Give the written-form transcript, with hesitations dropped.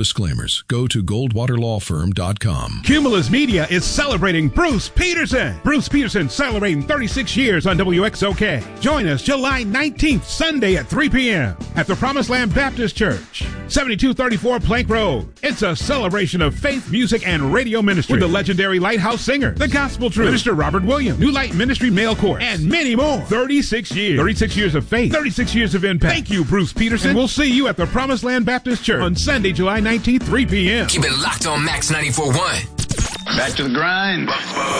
Disclaimers. Go to goldwaterlawfirm.com. Cumulus Media is celebrating Bruce Peterson. Bruce Peterson celebrating 36 years on WXOK. Join us July 19th, Sunday at 3 p.m. at the Promised Land Baptist Church, 7234 Plank Road. It's a celebration of faith, music, and radio ministry with the legendary Lighthouse Singer, the Gospel Truth, Minister Robert Williams, New Light Ministry Mail Course, and many more. 36 years. 36 years of faith. 36 years of impact. Thank you, Bruce Peterson. And we'll see you at the Promised Land Baptist Church on Sunday, July 19th, 3 p.m. Keep it locked on Max 94.1. Back to the grind.